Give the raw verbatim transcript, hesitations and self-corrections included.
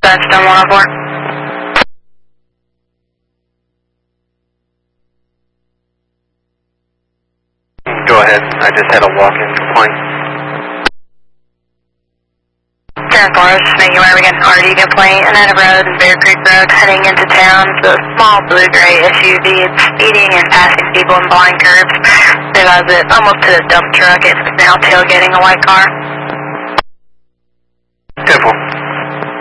Sunstone one oh four. Go ahead. I just had a walk-in complaint. ten four, just making where we get an R D complaint. Anetta Road and Bear Creek Road heading into town. It's a small blue-gray S U V. It's speeding and passing people in blind curves. Realize it almost hit a dump truck. It's now tailgating a white car. ten four.